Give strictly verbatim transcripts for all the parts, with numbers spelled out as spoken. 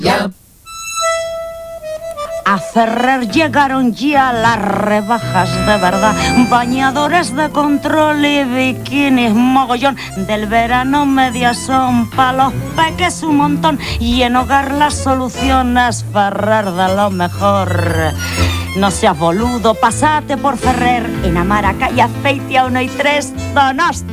Ya. A Ferrer llegaron ya las rebajas de verdad. Bañadores de control y bikinis mogollón. Del verano medias son pa' los peques un montón. Y en hogar las soluciones Ferrer de lo mejor. No seas boludo, pasate por Ferrer. En Amara, calle Azpeitia uno y tres, Donosti.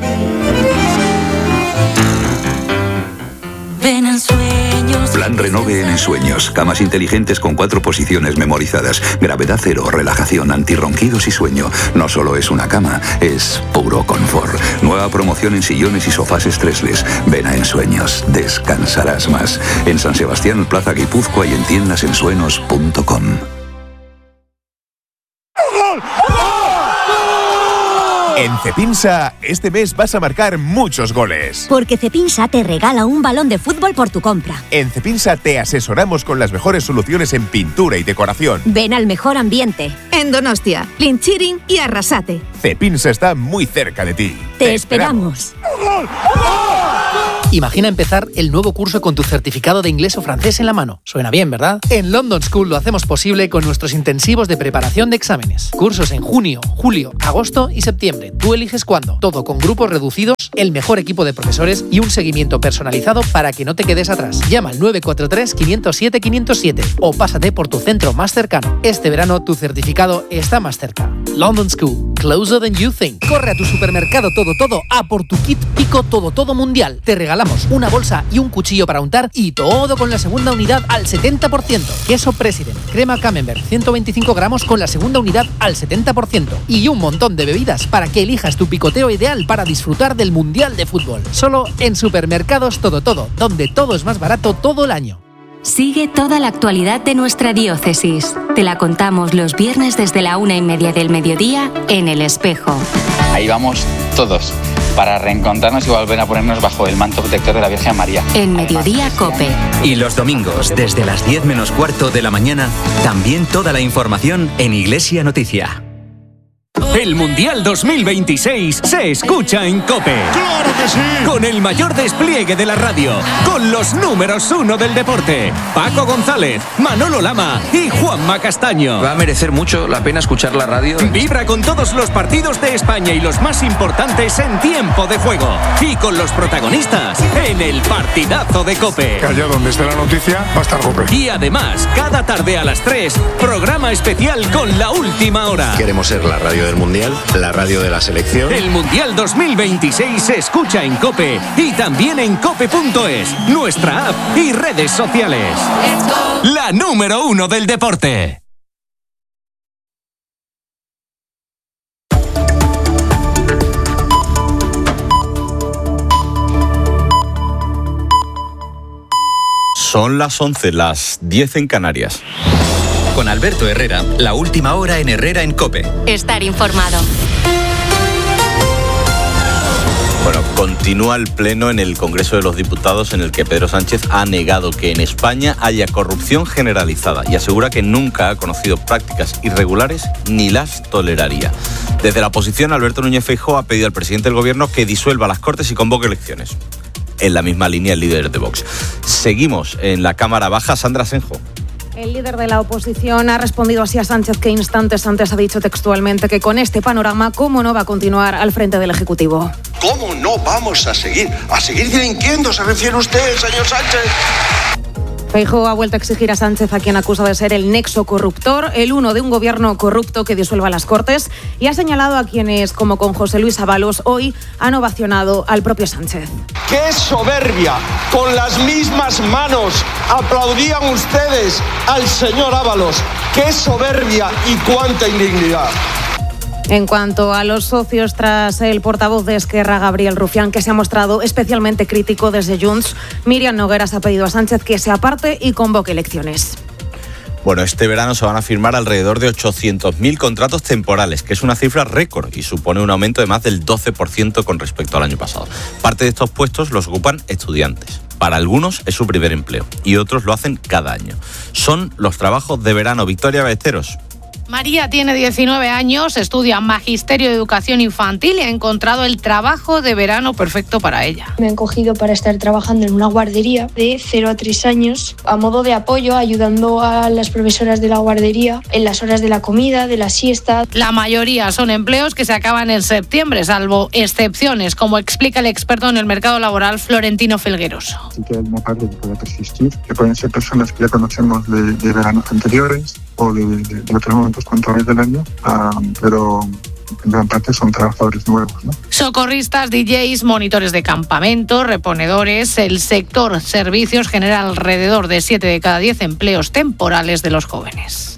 Ven en sueños. Plan Renove en Ensueños. Camas inteligentes con cuatro posiciones memorizadas. Gravedad cero, relajación, antirronquidos y sueño. No solo es una cama, es puro confort. Nueva promoción en sillones y sofás estresles. Ven a Ensueños. Descansarás más. En San Sebastián, Plaza Guipúzcoa y en tiendas ensuenos punto com. En Cepinsa, este mes vas a marcar muchos goles. Porque Cepinsa te regala un balón de fútbol por tu compra. En Cepinsa te asesoramos con las mejores soluciones en pintura y decoración. Ven al mejor ambiente. En Donostia, Linchirin y Arrasate. Cepinsa está muy cerca de ti. Te, te esperamos. esperamos. Imagina empezar el nuevo curso con tu certificado de inglés o francés en la mano. Suena bien, ¿verdad? En London School lo hacemos posible con nuestros intensivos de preparación de exámenes. Cursos en junio, julio, agosto y septiembre. Tú eliges cuándo. Todo con grupos reducidos, el mejor equipo de profesores y un seguimiento personalizado para que no te quedes atrás. Llama al nueve cuatro tres, cinco cero siete, cinco cero siete o pásate por tu centro más cercano. Este verano tu certificado está más cerca. London School. Closer than you think. Corre a tu supermercado Todo Todo a por tu kit Pico Todo Todo Mundial. Te regalamos una bolsa y un cuchillo para untar y todo con la segunda unidad al setenta por ciento. Queso President, crema Camembert, ciento veinticinco gramos con la segunda unidad al setenta por ciento. Y un montón de bebidas para que elijas tu picoteo ideal para disfrutar del Mundial de Fútbol. Solo en Supermercados Todo Todo, donde todo es más barato todo el año. Sigue toda la actualidad de nuestra diócesis. Te la contamos los viernes desde la una y media del mediodía en El Espejo. Ahí vamos todos, para reencontrarnos y volver a ponernos bajo el manto protector de la Virgen María. En Mediodía Cope. Y los domingos, desde las diez menos cuarto de la mañana, también toda la información en Iglesia Noticia. El Mundial dos mil veintiséis se escucha en COPE. ¡Claro que sí! Con el mayor despliegue de la radio, con los números uno del deporte, Paco González, Manolo Lama y Juanma Castaño. Va a merecer mucho la pena escuchar la radio. Vibra con todos los partidos de España y los más importantes en tiempo de juego. Y con los protagonistas en el partidazo de COPE. Allá donde esté la noticia, va a estar COPE. Y además, cada tarde a las tres, programa especial con La Última Hora. Queremos ser la radio del Mundial, la radio de la selección. El Mundial dos mil veintiséis se escucha en COPE y también en cope punto es, nuestra app y redes sociales. La número uno del deporte. Son las once, las diez en Canarias. Con Alberto Herrera, la última hora en Herrera en COPE. Estar informado. Bueno, continúa el pleno en el Congreso de los Diputados en el que Pedro Sánchez ha negado que en España haya corrupción generalizada y asegura que nunca ha conocido prácticas irregulares ni las toleraría. Desde la oposición, Alberto Núñez Feijóo ha pedido al presidente del Gobierno que disuelva las Cortes y convoque elecciones. En la misma línea, el líder de Vox. Seguimos en la Cámara Baja. Sandra Senjo. El líder de la oposición ha respondido así a Sánchez, que instantes antes ha dicho textualmente que con este panorama, ¿cómo no va a continuar al frente del Ejecutivo? ¿Cómo no vamos a seguir? ¿A seguir delinquiendo se refiere usted, señor Sánchez? Feijóo ha vuelto a exigir a Sánchez, a quien acusa de ser el nexo corruptor, el uno de un gobierno corrupto que disuelva las Cortes, y ha señalado a quienes, como con José Luis Ábalos, hoy han ovacionado al propio Sánchez. ¡Qué soberbia! Con las mismas manos aplaudían ustedes al señor Ábalos. ¡Qué soberbia y cuánta indignidad! En cuanto a los socios, tras el portavoz de Esquerra, Gabriel Rufián, que se ha mostrado especialmente crítico desde Junts, Míriam Nogueras ha pedido a Sánchez que se aparte y convoque elecciones. Bueno, este verano se van a firmar alrededor de ochocientos mil contratos temporales, que es una cifra récord y supone un aumento de más del doce por ciento con respecto al año pasado. Parte de estos puestos los ocupan estudiantes. Para algunos es su primer empleo y otros lo hacen cada año. Son los trabajos de verano. Victoria Ballesteros. María tiene diecinueve años, estudia Magisterio de Educación Infantil y ha encontrado el trabajo de verano perfecto para ella. Me han cogido para estar trabajando en una guardería de cero a tres años, a modo de apoyo, ayudando a las profesoras de la guardería en las horas de la comida, de la siesta. La mayoría son empleos que se acaban en septiembre, salvo excepciones, como explica el experto en el mercado laboral Florentino Felgueroso. Sí que hay una parte que puede persistir, que pueden ser personas que ya conocemos de, de veranos anteriores o de, de, de otros momentos puntuales del año, um, pero en gran parte son trabajadores nuevos, ¿no? Socorristas, D Js, monitores de campamento, reponedores. El sector servicios genera alrededor de siete de cada diez empleos temporales de los jóvenes.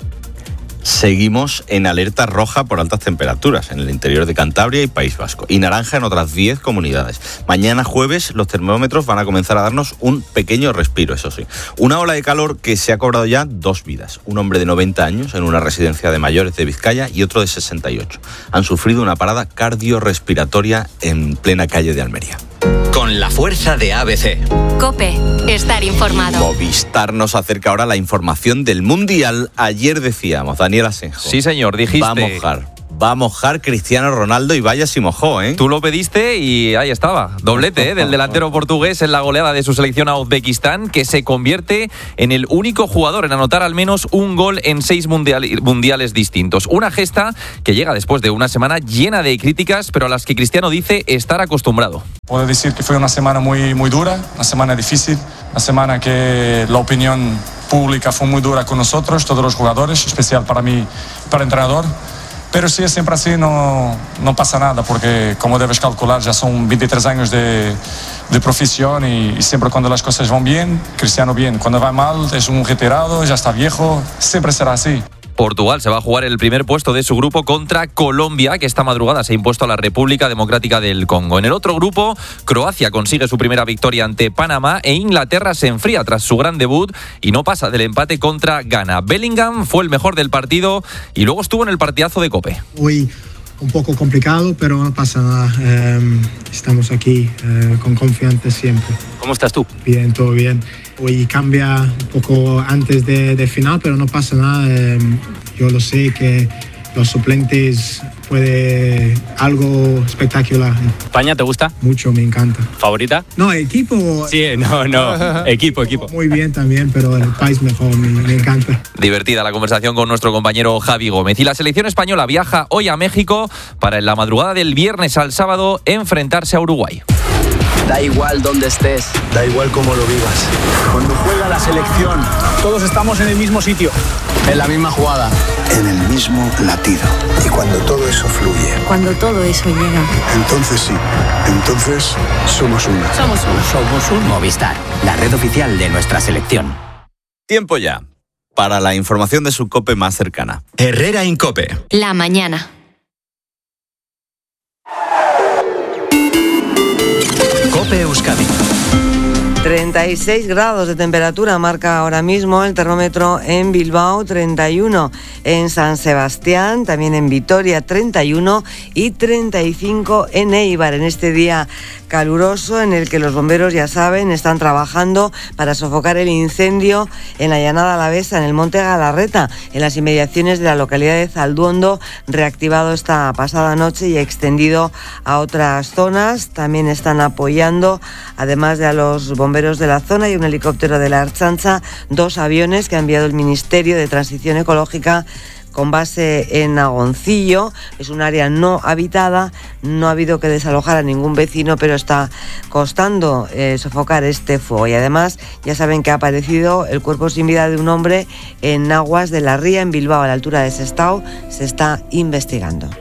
Seguimos en alerta roja por altas temperaturas en el interior de Cantabria y País Vasco, y naranja en otras diez comunidades. Mañana jueves los termómetros van a comenzar a darnos un pequeño respiro, eso sí. Una ola de calor que se ha cobrado ya dos vidas. Un hombre de noventa años en una residencia de mayores de Vizcaya y otro de sesenta y ocho. Han sufrido una parada cardiorrespiratoria en plena calle de Almería. Con la fuerza de A B C. COPE, estar informado. Movistar nos acerca ahora la información del Mundial. Ayer decíamos, Daniel Asenjo. Sí, señor, dijiste. Va a mojar. Va a mojar Cristiano Ronaldo y vaya si mojó, ¿eh? Tú lo pediste y ahí estaba. Doblete, ¿eh? Del delantero portugués en la goleada de su selección a Uzbekistán, que se convierte en el único jugador en anotar al menos un gol en seis mundial, mundiales distintos. Una gesta que llega después de una semana llena de críticas, pero a las que Cristiano dice estar acostumbrado. Puedo decir que fue una semana muy, muy dura, una semana difícil, una semana que la opinión pública fue muy dura con nosotros, todos los jugadores, especial para mí, para el entrenador. Pero si es siempre así, no, no pasa nada, porque como debes calcular, ya son veintitrés años de, de profesión y, y siempre cuando las cosas van bien, Cristiano bien. Cuando va mal, es un retirado, ya está viejo, siempre será así. Portugal se va a jugar el primer puesto de su grupo contra Colombia, que esta madrugada se ha impuesto a la República Democrática del Congo. En el otro grupo, Croacia consigue su primera victoria ante Panamá e Inglaterra se enfría tras su gran debut y no pasa del empate contra Ghana. Bellingham fue el mejor del partido y luego estuvo en el partidazo de COPE. Hoy un poco complicado, pero no pasa nada. Eh, estamos aquí eh, con confianza siempre. ¿Cómo estás tú? Bien, todo bien. Hoy cambia un poco antes de, de final, pero no pasa nada. Eh, yo lo sé que los suplentes puede algo espectacular. ¿España te gusta? Mucho, me encanta. ¿Favorita? No, equipo... Sí, no, no, equipo, equipo. Muy bien también, pero el país mejor, me, me encanta. Divertida la conversación con nuestro compañero Javi Gómez. Y la selección española viaja hoy a México para en la madrugada del viernes al sábado enfrentarse a Uruguay. Da igual dónde estés, da igual cómo lo vivas. Cuando juega la selección, todos estamos en el mismo sitio, en la misma jugada, en el mismo latido. Y cuando todo eso fluye, cuando todo eso llega, entonces sí, entonces somos uno. Somos uno. Somos un Movistar, la red oficial de nuestra selección. Tiempo ya para la información de su COPE más cercana. Herrera en COPE. La mañana. COPE Euskadi. treinta y seis grados de temperatura marca ahora mismo el termómetro en Bilbao, treinta y uno en San Sebastián, también en Vitoria treinta y uno y treinta y cinco en Eibar, en este día caluroso en el que los bomberos, ya saben, están trabajando para sofocar el incendio en la llanada alavesa, en el Monte Galarreta, en las inmediaciones de la localidad de Zalduondo, reactivado esta pasada noche y extendido a otras zonas. También están apoyando, además de a los bomberos de la zona y un helicóptero de la Ertzaintza, dos aviones que ha enviado el Ministerio de Transición Ecológica con base en Agoncillo. Es un área no habitada, no ha habido que desalojar a ningún vecino, pero está costando eh, sofocar este fuego. Y además ya saben que ha aparecido el cuerpo sin vida de un hombre en aguas de la Ría, en Bilbao, a la altura de Sestao. Se está investigando.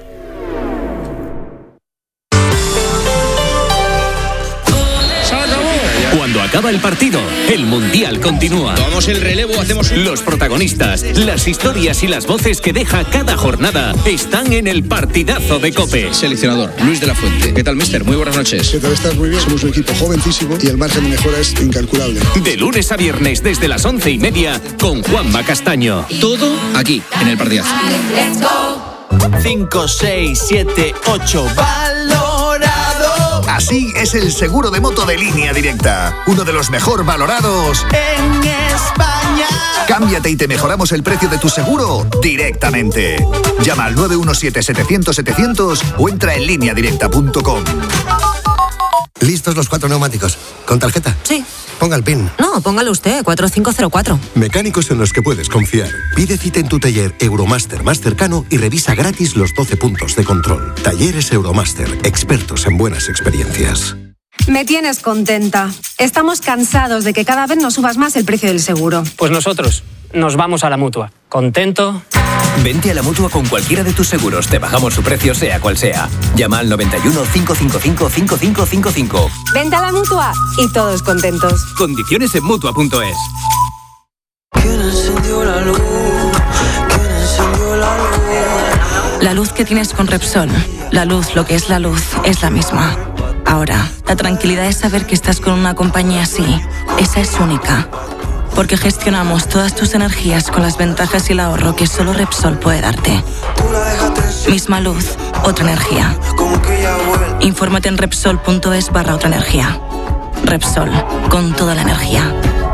Cuando acaba el partido, el Mundial continúa. Tomamos el relevo, hacemos... Los protagonistas, las historias y las voces que deja cada jornada están en el partidazo de COPE. Seleccionador, Luis de la Fuente. ¿Qué tal, mister? Muy buenas noches. ¿Qué tal? Estás muy bien. Somos un equipo jovencísimo y el margen de mejora es incalculable. De lunes a viernes desde las once y media con Juanma Castaño. Todo aquí, en el partidazo. cinco, seis, siete, ocho, valorado. Así es el seguro de moto de Línea Directa. Uno de los mejor valorados en España. Cámbiate y te mejoramos el precio de tu seguro directamente. Llama al nueve uno siete, setecientos, setecientos o entra en línea directa punto com. ¿Listos los cuatro neumáticos? ¿Con tarjeta? Sí. Ponga el PIN. No, póngalo usted, cuatro cinco cero cuatro. Mecánicos en los que puedes confiar. Pide cita en tu taller Euromaster más cercano y revisa gratis los doce puntos de control. Talleres Euromaster, expertos en buenas experiencias. Me tienes contenta. Estamos cansados de que cada vez nos subas más el precio del seguro. Pues nosotros nos vamos a la Mutua. ¿Contento? Vente a la Mutua con cualquiera de tus seguros. Te bajamos su precio sea cual sea. Llama al noventa y uno, cinco cinco cinco, cinco cinco cinco cinco. Vente a la Mutua y todos contentos. Condiciones en Mutua punto es. ¿Quién encendió la luz? ¿Quién encendió la luz? La luz que tienes con Repsol. La luz, lo que es la luz, es la misma. Ahora, la tranquilidad es saber que estás con una compañía así. Esa es única. Porque gestionamos todas tus energías con las ventajas y el ahorro que solo Repsol puede darte. Misma luz, otra energía. Infórmate en Repsol punto es barra otra energía. Repsol, con toda la energía.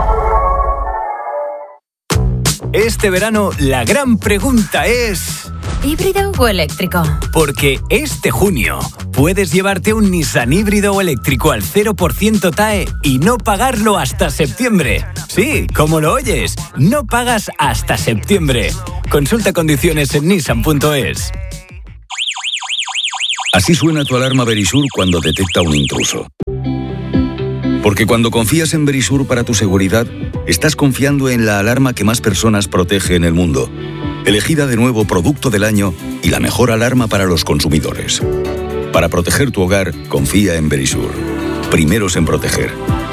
Este verano, la gran pregunta es... ¿híbrido o eléctrico? Porque este junio puedes llevarte un Nissan híbrido o eléctrico al cero por ciento T A E y no pagarlo hasta septiembre. Sí, como lo oyes, no pagas hasta septiembre. Consulta condiciones en nissan punto es. Así suena tu alarma Verisur cuando detecta un intruso. Porque cuando confías en Verisur para tu seguridad, estás confiando en la alarma que más personas protege en el mundo. Elegida de nuevo Producto del Año y la mejor alarma para los consumidores. Para proteger tu hogar, confía en Verisur. Primeros en proteger.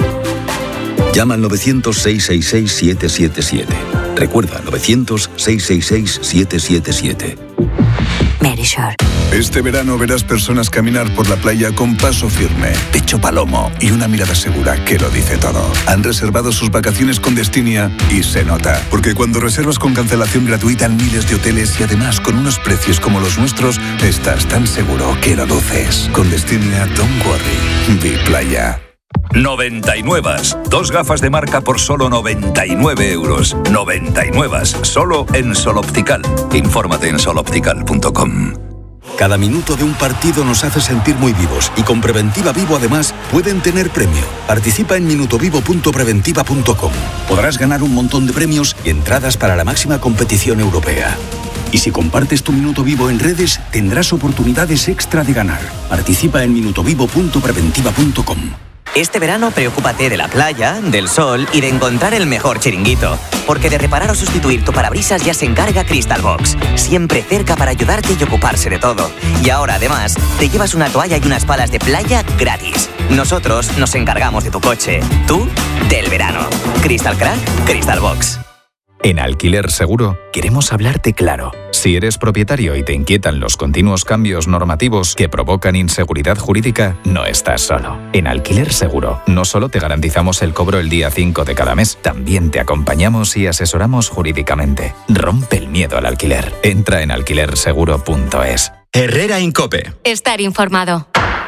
Llama al novecientos, seiscientos sesenta y seis, siete siete siete. Recuerda, novecientos, seiscientos sesenta y seis, siete siete siete. Verisur. Este verano verás personas caminar por la playa con paso firme, pecho palomo y una mirada segura que lo dice todo. Han reservado sus vacaciones con Destinia y se nota. Porque cuando reservas con cancelación gratuita en miles de hoteles y además con unos precios como los nuestros, estás tan seguro que lo luces. Con Destinia, don't worry. Be playa. noventa y nueve. Dos gafas de marca por solo noventa y nueve euros. noventa y nueve. Solo en Sol Optical. Infórmate en sol optical punto com. Cada minuto de un partido nos hace sentir muy vivos y con Preventiva Vivo además pueden tener premio. Participa en minutovivo punto preventiva punto com. Podrás ganar un montón de premios y entradas para la máxima competición europea. Y si compartes tu Minuto Vivo en redes, tendrás oportunidades extra de ganar. Participa en minutovivo punto preventiva punto com. Este verano preocúpate de la playa, del sol y de encontrar el mejor chiringuito. Porque de reparar o sustituir tu parabrisas ya se encarga Crystal Box. Siempre cerca para ayudarte y ocuparse de todo. Y ahora además te llevas una toalla y unas palas de playa gratis. Nosotros nos encargamos de tu coche. Tú, del verano. Crystal Crack, Crystal Box. En Alquiler Seguro queremos hablarte claro. Si eres propietario y te inquietan los continuos cambios normativos que provocan inseguridad jurídica, no estás solo. En Alquiler Seguro no solo te garantizamos el cobro el día cinco de cada mes, también te acompañamos y asesoramos jurídicamente. Rompe el miedo al alquiler. Entra en alquiler seguro punto es. Herrera Incope. Estar informado.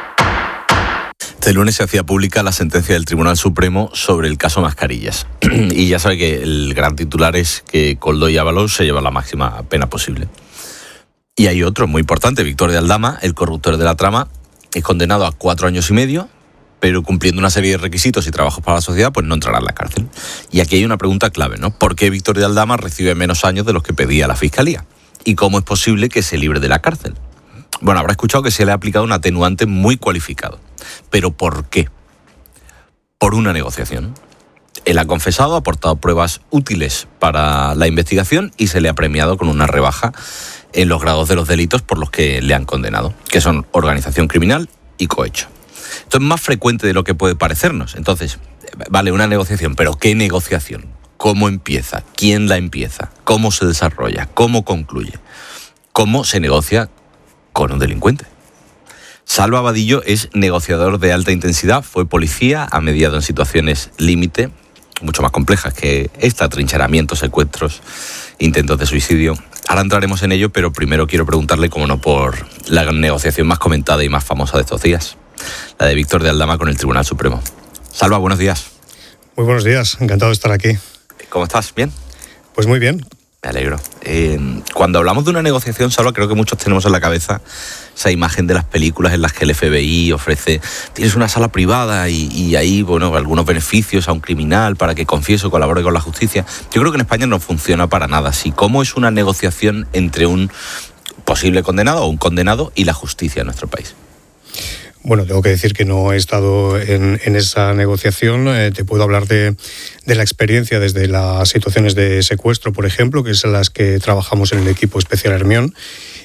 Este lunes se hacía pública la sentencia del Tribunal Supremo sobre el caso Mascarillas. Y ya sabe que el gran titular es que Koldo y Ábalos se llevan la máxima pena posible. Y hay otro muy importante, Víctor de Aldama, el corruptor de la trama, es condenado a cuatro años y medio, pero cumpliendo una serie de requisitos y trabajos para la sociedad, pues no entrará en la cárcel. Y aquí hay una pregunta clave, ¿no? ¿Por qué Víctor de Aldama recibe menos años de los que pedía la Fiscalía? ¿Y cómo es posible que se libre de la cárcel? Bueno, habrá escuchado que se le ha aplicado un atenuante muy cualificado. ¿Pero por qué? Por una negociación. Él ha confesado, ha aportado pruebas útiles para la investigación y se le ha premiado con una rebaja en los grados de los delitos por los que le han condenado, que son organización criminal y cohecho. Esto es más frecuente de lo que puede parecernos. Entonces, vale, una negociación, pero ¿qué negociación? ¿Cómo empieza? ¿Quién la empieza? ¿Cómo se desarrolla? ¿Cómo concluye? ¿Cómo se negocia con un delincuente? Salva Vadillo es negociador de alta intensidad, fue policía, ha mediado en situaciones límite, mucho más complejas que esta, atrincheramientos, secuestros, intentos de suicidio. Ahora entraremos en ello, pero primero quiero preguntarle, como no, por la negociación más comentada y más famosa de estos días, la de Víctor de Aldama con el Tribunal Supremo. Salva, buenos días. Muy buenos días, encantado de estar aquí. ¿Cómo estás? ¿Bien? Pues muy bien. Me alegro. Eh, cuando hablamos de una negociación, Salva, creo que muchos tenemos en la cabeza esa imagen de las películas en las que el F B I ofrece, tienes una sala privada y, y ahí, bueno, algunos beneficios a un criminal para que confiese o colabore con la justicia. Yo creo que en España no funciona para nada así. ¿Cómo es una negociación entre un posible condenado o un condenado y la justicia en nuestro país? Bueno, tengo que decir que no he estado en, en esa negociación. Eh, te puedo hablar de, de la experiencia desde las situaciones de secuestro, por ejemplo, que es en las que trabajamos en el equipo especial Hermión.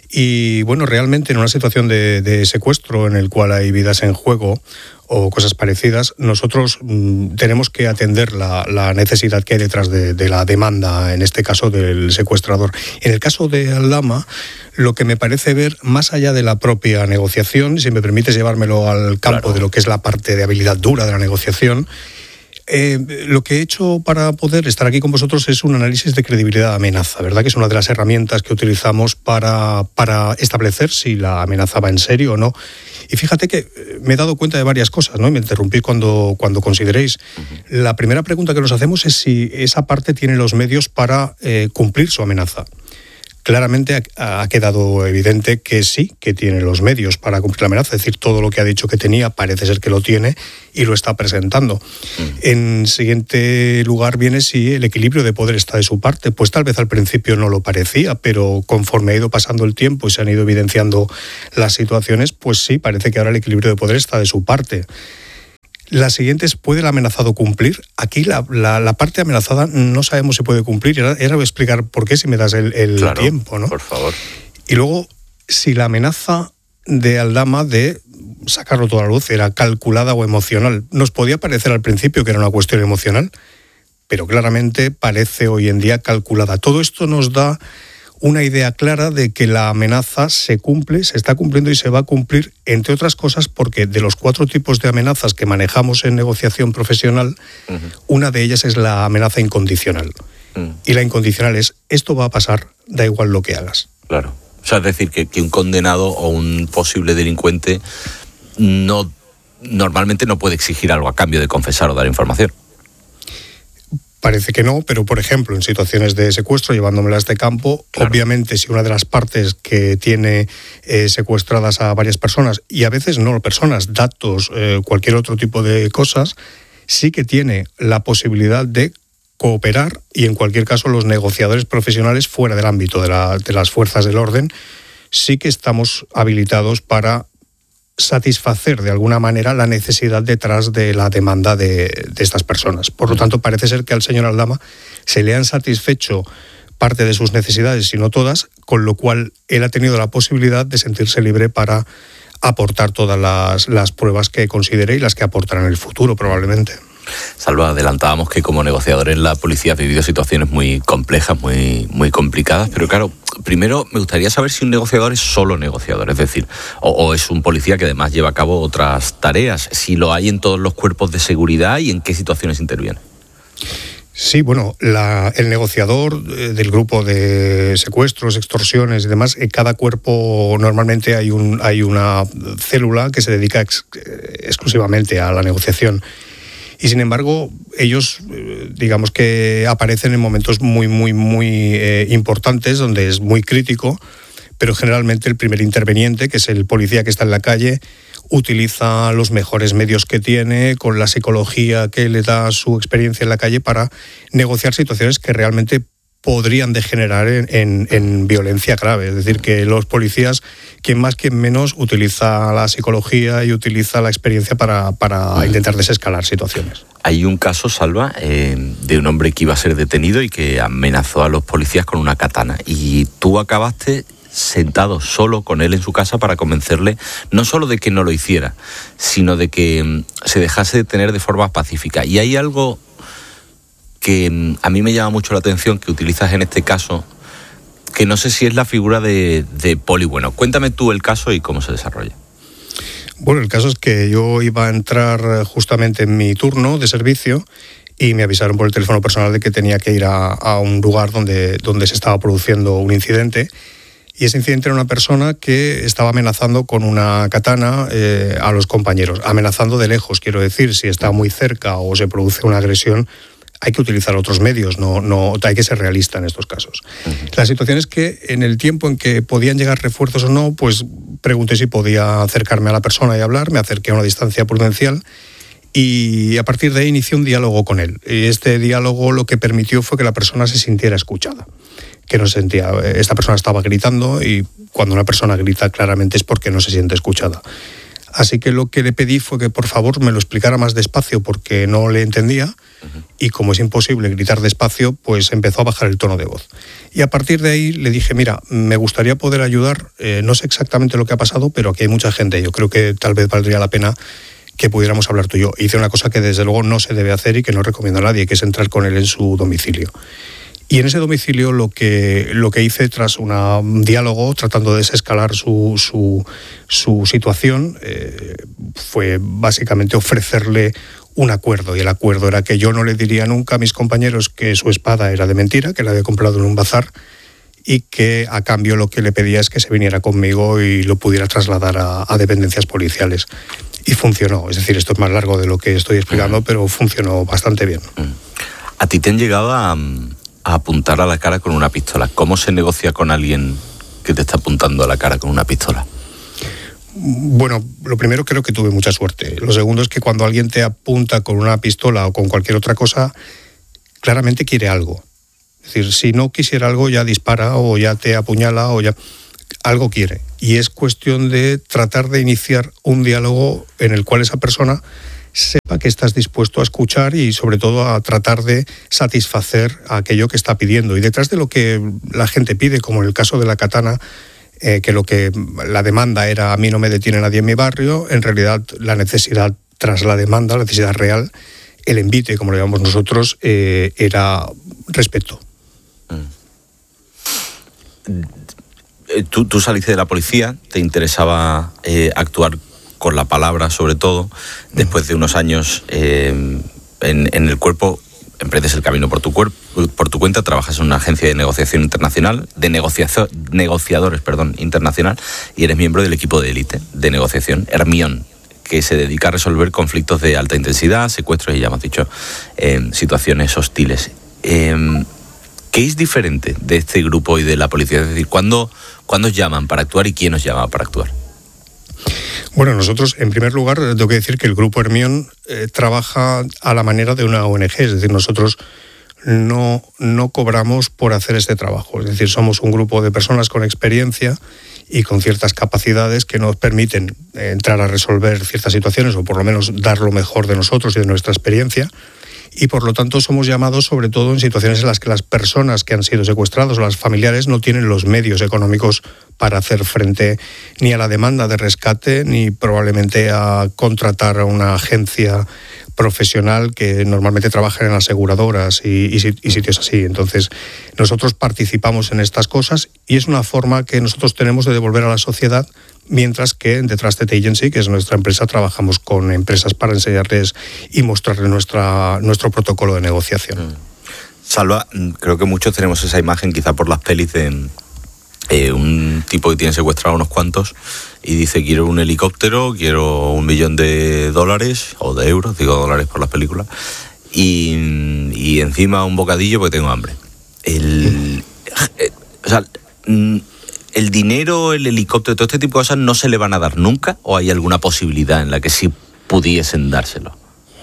Y bueno, realmente en una situación de, de secuestro en el cual hay vidas en juego o cosas parecidas, nosotros mmm, tenemos que atender la, la necesidad que hay detrás de, de la demanda, en este caso del secuestrador. En el caso de Aldama, lo que me parece ver, más allá de la propia negociación, si me permites llevármelo al campo claro. de lo que es la parte de habilidad dura de la negociación, Eh, lo que he hecho para poder estar aquí con vosotros es un análisis de credibilidad de amenaza, ¿verdad? Que es una de las herramientas que utilizamos para, para establecer si la amenaza va en serio o no. Y fíjate que me he dado cuenta de varias cosas, ¿no? Y me interrumpí cuando, cuando consideréis. Uh-huh. La primera pregunta que nos hacemos es si esa parte tiene los medios para eh, cumplir su amenaza. Claramente ha, ha quedado evidente que sí, que tiene los medios para cumplir la amenaza. Es decir, todo lo que ha dicho que tenía parece ser que lo tiene y lo está presentando. Mm. En siguiente lugar viene si el equilibrio de poder está de su parte. Pues tal vez al principio no lo parecía, pero conforme ha ido pasando el tiempo y se han ido evidenciando las situaciones, pues sí, parece que ahora el equilibrio de poder está de su parte. La siguiente es, ¿puede el amenazado cumplir? Aquí la, la, la parte amenazada no sabemos si puede cumplir. Ahora, ahora voy a explicar por qué si me das el, el claro, tiempo, ¿no? Por favor. Y luego, si la amenaza de Aldama de sacarlo toda la luz era calculada o emocional. Nos podía parecer al principio que era una cuestión emocional, pero claramente parece hoy en día calculada. Todo esto nos da una idea clara de que la amenaza se cumple, se está cumpliendo y se va a cumplir, entre otras cosas, porque de los cuatro tipos de amenazas que manejamos en negociación profesional, uh-huh. una de ellas es la amenaza incondicional. Uh-huh. Y la incondicional es, esto va a pasar, da igual lo que hagas. Claro. O sea, es decir, que, que un condenado o un posible delincuente no normalmente no puede exigir algo a cambio de confesar o dar información. Parece que no, pero por ejemplo, en situaciones de secuestro, llevándomela a este campo, claro. obviamente si una de las partes que tiene eh, secuestradas a varias personas, y a veces no personas, datos, eh, cualquier otro tipo de cosas, sí que tiene la posibilidad de cooperar, y en cualquier caso los negociadores profesionales fuera del ámbito de, la, de las fuerzas del orden, sí que estamos habilitados para satisfacer de alguna manera la necesidad detrás de la demanda de, de estas personas. Por lo tanto, parece ser que al señor Aldama se le han satisfecho parte de sus necesidades, si no todas, con lo cual él ha tenido la posibilidad de sentirse libre para aportar todas las, las pruebas que considere y las que aportarán en el futuro, probablemente. Salva, adelantábamos que como negociador en la policía has vivido situaciones muy complejas, muy, muy complicadas, pero claro, primero me gustaría saber si un negociador es solo negociador, es decir, o, o es un policía que además lleva a cabo otras tareas, si lo hay en todos los cuerpos de seguridad y en qué situaciones interviene. Sí, bueno, la, el negociador del grupo de secuestros, extorsiones y demás, en cada cuerpo normalmente hay, un, hay una célula que se dedica ex, exclusivamente a la negociación. Y sin embargo, ellos, digamos que aparecen en momentos muy, muy, muy eh, importantes, donde es muy crítico, pero generalmente el primer interveniente, que es el policía que está en la calle, utiliza los mejores medios que tiene, con la psicología que le da su experiencia en la calle, para negociar situaciones que realmente podrían degenerar en, en, en violencia grave. Es decir, que los policías, quien más, quien menos, utiliza la psicología y utiliza la experiencia para, para intentar desescalar situaciones. Hay un caso, Salva, eh, de un hombre que iba a ser detenido y que amenazó a los policías con una katana. Y tú acabaste sentado solo con él en su casa para convencerle no solo de que no lo hiciera, sino de que se dejase detener de forma pacífica. Y hay algo que a mí me llama mucho la atención que utilizas en este caso, que no sé si es la figura de, de Poli Bueno. Cuéntame tú el caso y cómo se desarrolla. Bueno, el caso es que yo iba a entrar justamente en mi turno de servicio y me avisaron por el teléfono personal de que tenía que ir a, a un lugar donde, donde se estaba produciendo un incidente. Y ese incidente era una persona que estaba amenazando con una katana eh, a los compañeros. Amenazando de lejos, quiero decir, si está muy cerca o se produce una agresión, hay que utilizar otros medios, no, no, hay que ser realista en estos casos. Uh-huh. La situación es que en el tiempo en que podían llegar refuerzos o no, pues pregunté si podía acercarme a la persona y hablar, me acerqué a una distancia prudencial y a partir de ahí inicié un diálogo con él. Y este diálogo lo que permitió fue que la persona se sintiera escuchada, que no se sentía, esta persona estaba gritando y cuando una persona grita claramente es porque no se siente escuchada. Así que lo que le pedí fue que por favor me lo explicara más despacio porque no le entendía uh-huh. y como es imposible gritar despacio, pues empezó a bajar el tono de voz. Y a partir de ahí le dije, mira, me gustaría poder ayudar, eh, no sé exactamente lo que ha pasado, pero aquí hay mucha gente, yo creo que tal vez valdría la pena que pudiéramos hablar tú y yo. Hice una cosa que desde luego no se debe hacer y que no recomiendo a nadie, que es entrar con él en su domicilio. Y en ese domicilio lo que, lo que hice tras una, un diálogo, tratando de desescalar su, su, su situación, eh, fue básicamente ofrecerle un acuerdo. Y el acuerdo era que yo no le diría nunca a mis compañeros que su espada era de mentira, que la había comprado en un bazar, y que a cambio lo que le pedía es que se viniera conmigo y lo pudiera trasladar a, a dependencias policiales. Y funcionó. Es decir, esto es más largo de lo que estoy explicando, pero funcionó bastante bien. ¿A ti te han llegado a... a apuntar a la cara con una pistola? ¿Cómo se negocia con alguien que te está apuntando a la cara con una pistola? Bueno, lo primero creo que tuve mucha suerte. Lo segundo es que cuando alguien te apunta con una pistola o con cualquier otra cosa, claramente quiere algo. Es decir, si no quisiera algo ya dispara o ya te apuñala o ya... algo quiere. Y es cuestión de tratar de iniciar un diálogo en el cual esa persona sepa que estás dispuesto a escuchar y sobre todo a tratar de satisfacer aquello que está pidiendo. Y detrás de lo que la gente pide, como en el caso de la katana, eh, que lo que la demanda era a mí no me detiene nadie en mi barrio, en realidad la necesidad tras la demanda, la necesidad real, el envite, como lo llamamos nosotros, eh, era respeto. Tú, tú saliste de la policía, te interesaba eh, actuar con la palabra sobre todo, después de unos años eh, en, en el cuerpo, emprendes el camino por tu, cuerpo, por tu cuenta, trabajas en una agencia de negociación internacional, de negociazo, negociadores perdón, internacional, y eres miembro del equipo de élite de negociación, Hermión, que se dedica a resolver conflictos de alta intensidad, secuestros y ya hemos dicho, eh, situaciones hostiles. Eh, ¿Qué es diferente de este grupo y de la policía? Es decir, ¿cuándo, ¿cuándo os llaman para actuar y quién os llama para actuar? Bueno, nosotros, en primer lugar, tengo que decir que el Grupo Hermión eh, trabaja a la manera de una O N G, es decir, nosotros no, no cobramos por hacer este trabajo, es decir, somos un grupo de personas con experiencia y con ciertas capacidades que nos permiten eh, entrar a resolver ciertas situaciones o por lo menos dar lo mejor de nosotros y de nuestra experiencia. Y por lo tanto somos llamados sobre todo en situaciones en las que las personas que han sido secuestrados o las familiares no tienen los medios económicos para hacer frente ni a la demanda de rescate ni probablemente a contratar a una agencia profesional que normalmente trabaja en aseguradoras y, y, y sitios así. Entonces nosotros participamos en estas cosas y es una forma que nosotros tenemos de devolver a la sociedad, mientras que en The Trusted Agency, que es nuestra empresa, trabajamos con empresas para enseñarles y mostrarles nuestra, nuestro protocolo de negociación. Salva, creo que muchos tenemos esa imagen, quizá por las pelis, de eh, un tipo que tiene secuestrado a unos cuantos y dice: quiero un helicóptero, quiero un millón de dólares, o de euros, digo dólares por las películas, y, y encima un bocadillo porque tengo hambre. El, eh, o sea, ¿el dinero, el helicóptero, todo este tipo de cosas no se le van a dar nunca? ¿O hay alguna posibilidad en la que sí pudiesen dárselo?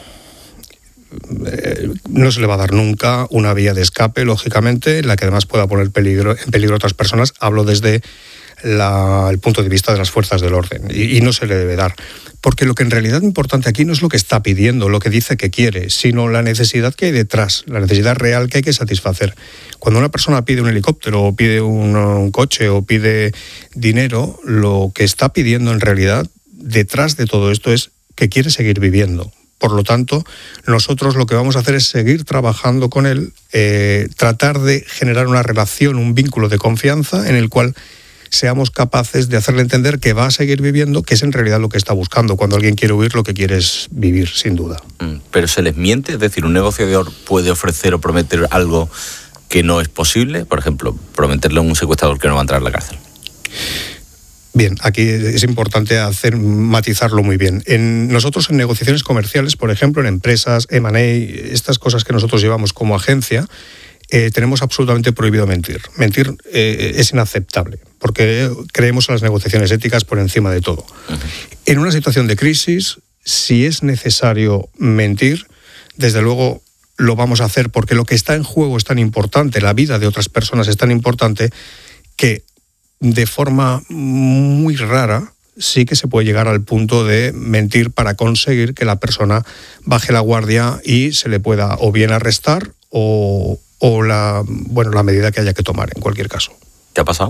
Eh, no se le va a dar nunca una vía de escape, lógicamente, en la que además pueda poner peligro, en peligro a otras personas. Hablo desde la, el punto de vista de las fuerzas del orden, y, y no se le debe dar. Porque lo que en realidad es importante aquí no es lo que está pidiendo, lo que dice que quiere, sino la necesidad que hay detrás, la necesidad real que hay que satisfacer. Cuando una persona pide un helicóptero o pide un, un coche o pide dinero, lo que está pidiendo en realidad detrás de todo esto es que quiere seguir viviendo. Por lo tanto, nosotros lo que vamos a hacer es seguir trabajando con él, eh, tratar de generar una relación, un vínculo de confianza en el cual seamos capaces de hacerle entender que va a seguir viviendo, que es en realidad lo que está buscando. Cuando alguien quiere huir, lo que quiere es vivir, sin duda. ¿Pero se les miente? Es decir, ¿un negociador puede ofrecer o prometer algo que no es posible? Por ejemplo, prometerle a un secuestrador que no va a entrar a la cárcel. Bien, aquí es importante hacer matizarlo muy bien. En, nosotros en negociaciones comerciales, por ejemplo, en empresas, eme and A, estas cosas que nosotros llevamos como agencia, eh, tenemos absolutamente prohibido mentir. Mentir eh, es inaceptable, porque creemos en las negociaciones éticas por encima de todo. Uh-huh. En una situación de crisis, si es necesario mentir, desde luego lo vamos a hacer, porque lo que está en juego es tan importante, la vida de otras personas es tan importante, que de forma muy rara sí que se puede llegar al punto de mentir para conseguir que la persona baje la guardia y se le pueda o bien arrestar o, o la, bueno, la medida que haya que tomar en cualquier caso. ¿Te ha pasado?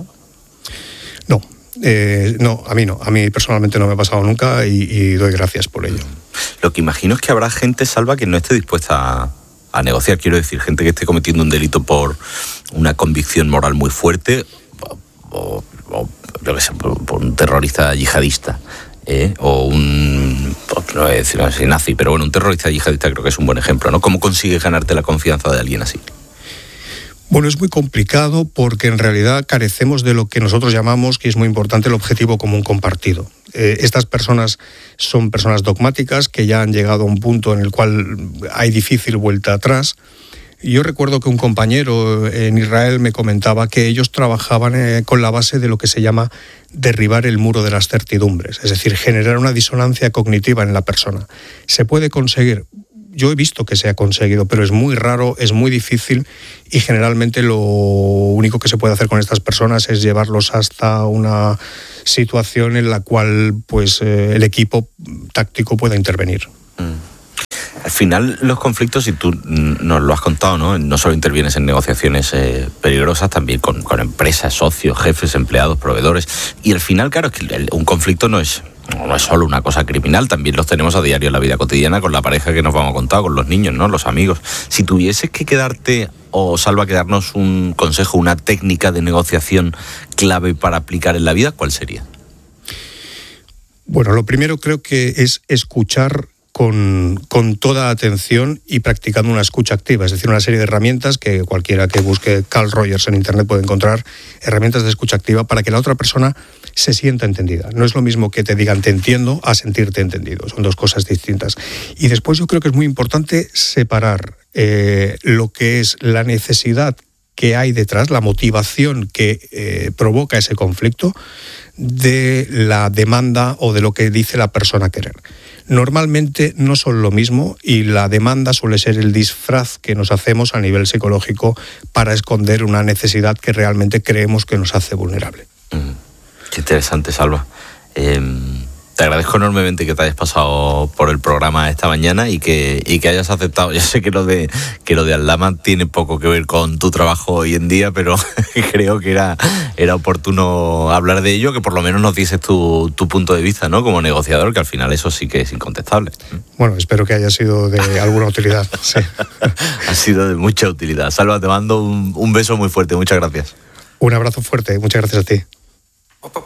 No. Eh, no, a mí no. A mí personalmente no me ha pasado nunca y, y doy gracias por ello. Lo que imagino es que habrá gente, Salva, que no esté dispuesta a, a negociar. Quiero decir, gente que esté cometiendo un delito por una convicción moral muy fuerte o, o yo qué sé, por, por un terrorista yihadista. ¿eh? O un, no voy a decir así, nazi, pero bueno, un terrorista yihadista creo que es un buen ejemplo, ¿no? ¿Cómo consigues ganarte la confianza de alguien así? Bueno, es muy complicado porque en realidad carecemos de lo que nosotros llamamos, que es muy importante, el objetivo común compartido. Eh, estas personas son personas dogmáticas que ya han llegado a un punto en el cual hay difícil vuelta atrás. Yo recuerdo que un compañero en Israel me comentaba que ellos trabajaban eh, con la base de lo que se llama derribar el muro de las certidumbres, es decir, generar una disonancia cognitiva en la persona. Se puede conseguir. Yo he visto que se ha conseguido, pero es muy raro, es muy difícil y generalmente lo único que se puede hacer con estas personas es llevarlos hasta una situación en la cual pues, eh, el equipo táctico pueda intervenir. Mm. Al final los conflictos, y tú nos lo has contado, ¿no? No solo intervienes en negociaciones eh, peligrosas, también con, con empresas, socios, jefes, empleados, proveedores. Y al final, claro, es que el, un conflicto no es... no es solo una cosa criminal, también los tenemos a diario en la vida cotidiana con la pareja que nos vamos a contar, con los niños, ¿no? Los amigos. Si tuvieses que quedarte, o Salva, quedarnos un consejo, una técnica de negociación clave para aplicar en la vida, ¿cuál sería? Bueno, lo primero creo que es escuchar con, con toda atención y practicando una escucha activa, es decir, una serie de herramientas que cualquiera que busque Carl Rogers en internet puede encontrar, herramientas de escucha activa para que la otra persona se sienta entendida. No es lo mismo que te digan te entiendo a sentirte entendido, son dos cosas distintas. Y después yo creo que es muy importante separar eh, lo que es la necesidad que hay detrás, la motivación que eh, provoca ese conflicto, de la demanda o de lo que dice la persona querer. Normalmente no son lo mismo y la demanda suele ser el disfraz que nos hacemos a nivel psicológico para esconder una necesidad que realmente creemos que nos hace vulnerable. Mm. Qué interesante, Salva. Eh, te agradezco enormemente que te hayas pasado por el programa esta mañana y que, y que hayas aceptado. Yo sé que lo de que lo de Aldama tiene poco que ver con tu trabajo hoy en día, pero creo que era, era oportuno hablar de ello, que por lo menos nos dices tu, tu punto de vista, ¿no? Como negociador, que al final eso sí que es incontestable. Bueno, espero que haya sido de alguna utilidad. Sí. Ha sido de mucha utilidad. Salva, te mando un, un beso muy fuerte. Muchas gracias. Un abrazo fuerte. Muchas gracias a ti.